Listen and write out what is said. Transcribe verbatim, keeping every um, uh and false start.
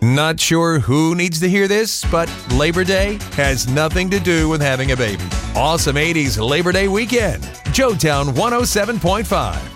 Not sure who needs to hear this, but Labor Day has nothing to do with having a baby. Awesome eighties Labor Day weekend. Joetown one oh seven point five.